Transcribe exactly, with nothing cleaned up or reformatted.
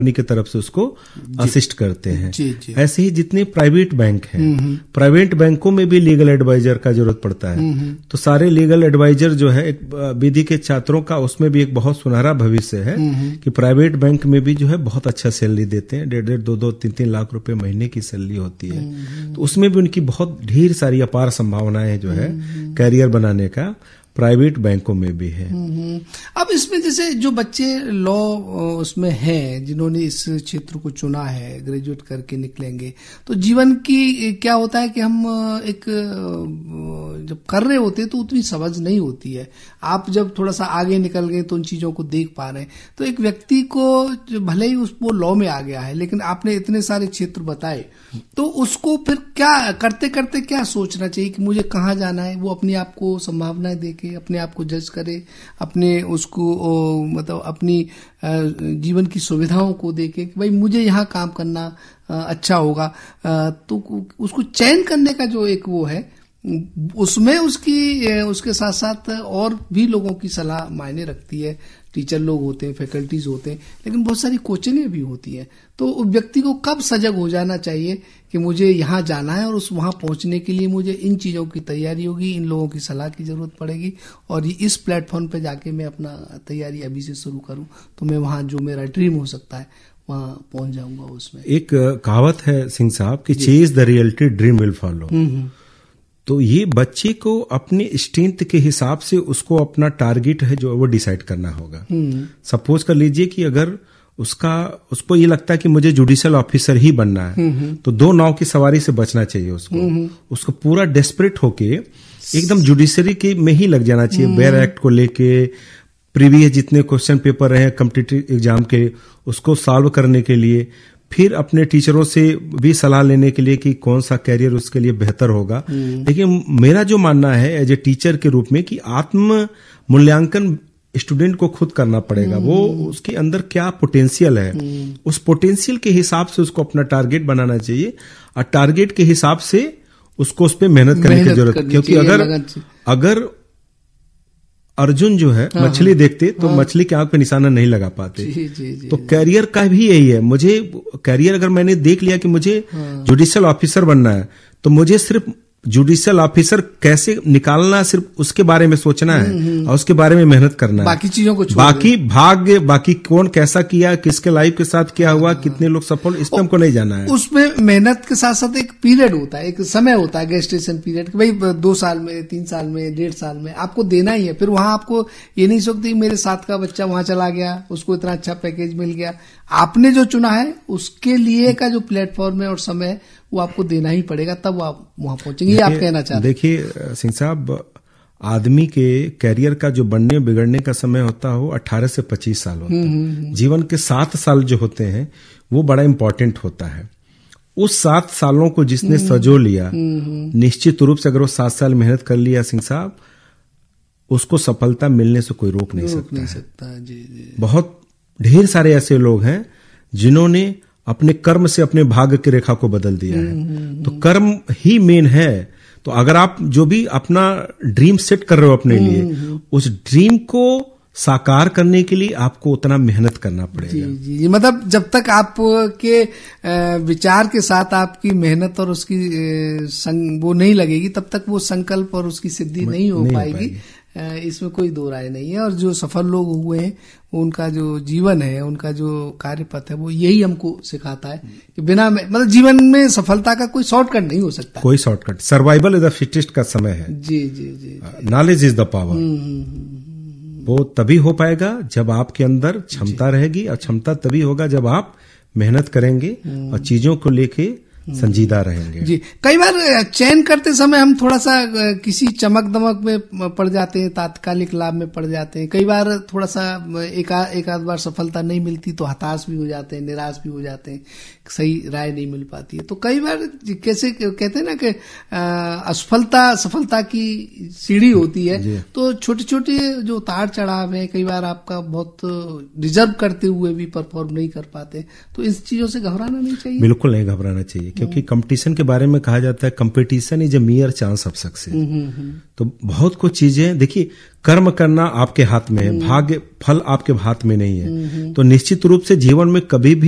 की तरफ से उसको असिस्ट करते हैं। जी, जी। ऐसे ही जितने प्राइवेट बैंक हैं, प्राइवेट बैंकों में भी लीगल एडवाइजर का जरूरत पड़ता है। तो सारे लीगल एडवाइजर जो है एक विधि के छात्रों का उसमें भी एक बहुत सुनहरा भविष्य है कि प्राइवेट बैंक में भी जो है बहुत अच्छा सैलरी देते हैं, डेढ़ डेढ़ दो दो तीन तीन लाख रुपए महीने की सैलरी होती है। तो उसमें भी उनकी बहुत ढेर सारी अपार संभावनाएं जो है कैरियर बनाने का प्राइवेट बैंकों में भी है। अब इसमें जैसे जो बच्चे लॉ उसमें हैं, जिन्होंने इस क्षेत्र को चुना है, ग्रेजुएट करके निकलेंगे, तो जीवन की क्या होता है कि हम एक जब कर रहे होते हैं तो उतनी समझ नहीं होती है। आप जब थोड़ा सा आगे निकल गए तो उन चीजों को देख पा रहे हैं। तो एक व्यक्ति को भले ही उस वो लॉ में आ गया है, लेकिन आपने इतने सारे क्षेत्र बताए, तो उसको फिर क्या करते करते क्या सोचना चाहिए कि मुझे कहाँ जाना है? वो अपने आप को संभावनाएं देखे, अपने आप को जज करे, अपने उसको ओ, मतलब अपनी जीवन की सुविधाओं को देखे कि भाई मुझे यहाँ काम करना अच्छा होगा। तो उसको चयन करने का जो एक वो है, उसमें उसकी उसके साथ साथ और भी लोगों की सलाह मायने रखती है। टीचर लोग होते हैं, फैकल्टीज होते हैं, लेकिन बहुत सारी कोचिंगें भी होती हैं। तो व्यक्ति को कब सजग हो जाना चाहिए कि मुझे यहाँ जाना है और उस वहां पहुंचने के लिए मुझे इन चीजों की तैयारी होगी, इन लोगों की सलाह की जरूरत पड़ेगी, और इस प्लेटफॉर्म पे जाके मैं अपना तैयारी अभी से शुरू करूं तो मैं वहां जो मेरा ड्रीम हो सकता है वहां पहुंच जाऊंगा। उसमें एक कहावत है सिंह साहब कि chase the reality, dream will follow. तो ये बच्चे को अपने स्ट्रेंथ के हिसाब से उसको अपना टारगेट है जो वो डिसाइड करना होगा। सपोज कर लीजिए कि अगर उसका उसको ये लगता है कि मुझे जुडिशियल ऑफिसर ही बनना है, तो दो नाव की सवारी से बचना चाहिए उसको। उसको पूरा डेस्परेट होके एकदम जुडिशरी के में ही लग जाना चाहिए। बेयर एक्ट को लेके प्रीवियस जितने क्वेश्चन पेपर रहे कॉम्पिटिटिव एग्जाम के, उसको सॉल्व करने के लिए, फिर अपने टीचरों से भी सलाह लेने के लिए कि कौन सा कैरियर उसके लिए बेहतर होगा। लेकिन मेरा जो मानना है एज ए टीचर के रूप में कि आत्म मूल्यांकन स्टूडेंट को खुद करना पड़ेगा। वो उसके अंदर क्या पोटेंशियल है, उस पोटेंशियल के हिसाब से उसको अपना टारगेट बनाना चाहिए, और टारगेट के हिसाब से उसको उस पर मेहनत करने की जरूरत है। क्योंकि अगर अगर अर्जुन जो है हाँ, मछली देखते तो हाँ, मछली के आंख पे निशाना नहीं लगा पाते। जी, जी, जी, तो कैरियर का भी यही है। मुझे कैरियर अगर मैंने देख लिया कि मुझे हाँ, जुडिशियल ऑफिसर बनना है, तो मुझे सिर्फ जुडिशियल ऑफिसर कैसे निकालना, सिर्फ उसके बारे में सोचना है और उसके बारे में मेहनत करना है। बाकी चीजों को बाकी भाग्य, बाकी कौन कैसा किया, किसके लाइफ के साथ क्या हुआ, कितने लोग सफल, इस पर हमको नहीं जाना है। उसमें मेहनत के साथ साथ एक पीरियड होता है, एक समय होता है, गेस्टेशन पीरियड, कि भाई दो साल में, तीन साल में, डेढ़ साल में आपको देना ही है। फिर वहां आपको ये नहीं सोचती मेरे साथ का बच्चा वहां चला गया, उसको इतना अच्छा पैकेज मिल गया। आपने जो चुना है उसके लिए का जो प्लेटफॉर्म है और समय वो आपको देना ही पड़ेगा, तब आप वहां पहुंचेंगे। ये आप कहना चाहते हैं? देखिए सिंह साहब, आदमी के कैरियर का जो बनने बिगड़ने का समय होता है वो अठारह से पच्चीस साल होता है। जीवन के सात साल जो होते हैं वो बड़ा इंपॉर्टेंट होता है। उस सात सालों को जिसने सजो लिया, निश्चित रूप से अगर वो सात साल मेहनत कर लिया सिंह साहब, उसको सफलता मिलने से कोई रोक नहीं रोक सकता, नहीं है। सकता जी, जी। बहुत ढेर सारे ऐसे लोग हैं जिन्होंने अपने कर्म से अपने भाग्य की रेखा को बदल दिया है। तो कर्म ही मेन है। तो अगर आप जो भी अपना ड्रीम सेट कर रहे हो अपने लिए, उस ड्रीम को साकार करने के लिए आपको उतना मेहनत करना पड़ेगा। जी, जी, जी। मतलब जब तक आपके विचार के साथ आपकी मेहनत और उसकी संग वो नहीं लगेगी, तब तक वो संकल्प और उसकी सिद्धि नहीं हो नहीं पाएगी, हो इसमें कोई दो राय नहीं है। और जो सफल लोग हुए हैं उनका जो जीवन है, उनका जो कार्य पथ है, वो यही हमको सिखाता है कि बिना में मतलब जीवन में सफलता का कोई शॉर्टकट नहीं हो सकता। कोई shortcut, survival is the fittest का समय है। जी जी जी। Knowledge is the power. वो तभी हो पाएगा जब आपके अंदर क्षमता रहेगी, और क्षमता तभी होगा जब आप मेहनत करेंगे और चीजों को लेके संजीदा रहेंगे। जी, कई बार चयन करते समय हम थोड़ा सा किसी चमक दमक में पड़ जाते हैं, तात्कालिक लाभ में पड़ जाते हैं। कई बार थोड़ा सा एक एक आध बार सफलता नहीं मिलती तो हताश भी हो जाते हैं, निराश भी हो जाते हैं, सही राय नहीं मिल पाती है। तो कई बार कैसे कहते हैं ना कि असफलता सफलता की सीढ़ी होती है। तो छोटे छोटे जो उतार चढ़ाव है, कई बार आपका बहुत डिजर्व करते हुए भी परफॉर्म नहीं कर पाते, तो इस चीजों से घबराना नहीं चाहिए। बिल्कुल नहीं घबराना चाहिए, क्योंकि कंपटीशन के बारे में कहा जाता है competition is a मियर chance of success. तो बहुत कुछ चीजें, देखिए कर्म करना आपके हाथ में है, भाग्य फल आपके हाथ में नहीं है। तो निश्चित रूप से जीवन में कभी भी